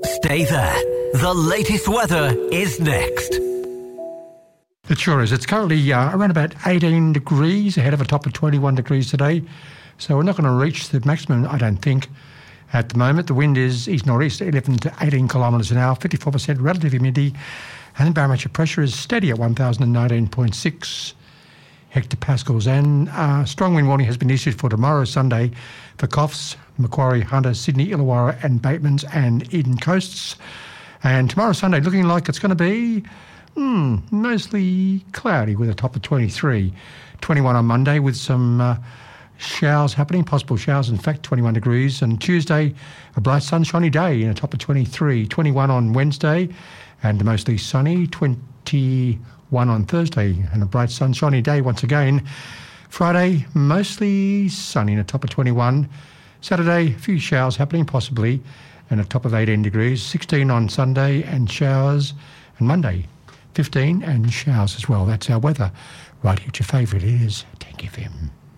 Stay there. The latest weather is next. It sure is. It's currently around about 18 degrees, ahead of a top of 21 degrees today. So we're not going to reach the maximum, I don't think, at the moment. The wind is east-northeast, 11 to 18 kilometres an hour, 54% relative humidity, and the barometric pressure is steady at 1,019.6 hectopascals. And a strong wind warning has been issued for tomorrow, Sunday, for Coffs, Macquarie, Hunter, Sydney, Illawarra and Batemans and Eden Coasts. And tomorrow, Sunday, looking like it's going to be mostly cloudy with a top of 23. 21 on Monday with some showers happening, possible showers, in fact, 21 degrees. And Tuesday, a bright sunshiny day in a top of 23. 21 on Wednesday and mostly sunny. 21 on Thursday and a bright sunshiny day once again. Friday, mostly sunny in a top of 21. Saturday, a few showers happening possibly and a top of 18 degrees. 16 on Sunday and showers. And Monday, 15 and showers as well. That's our weather. Right here, your favourite is Tank FM.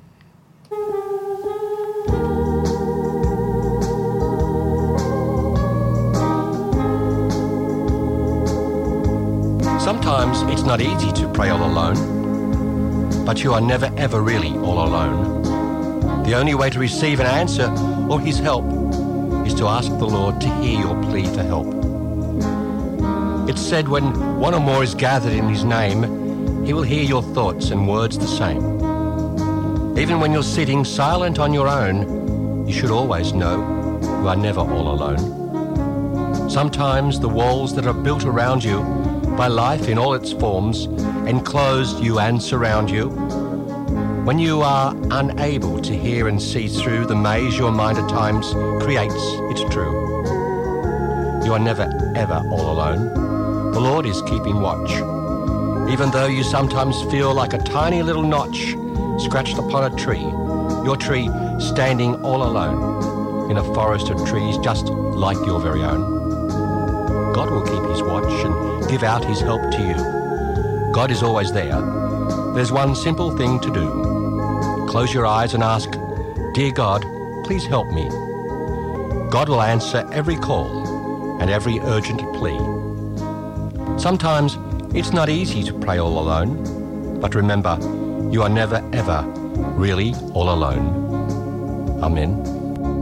Sometimes it's not easy to pray all alone, but you are never ever really all alone. The only way to receive an answer or his help is to ask the Lord to hear your plea for help. It's said when one or more is gathered in his name, he will hear your thoughts and words the same. Even when you're sitting silent on your own, you should always know you are never all alone. Sometimes the walls that are built around you by life in all its forms enclose you and surround you. When you are unable to hear and see through the maze your mind at times creates, it's true. You are never ever all alone. The Lord is keeping watch. Even though you sometimes feel like a tiny little notch scratched upon a tree, your tree standing all alone in a forest of trees just like your very own. God will keep his watch and give out his help to you. God is always there. There's one simple thing to do. Close your eyes and ask, "Dear God, please help me." God will answer every call and every urgent plea. Sometimes it's not easy to pray all alone, but remember, you are never ever really all alone. Amen.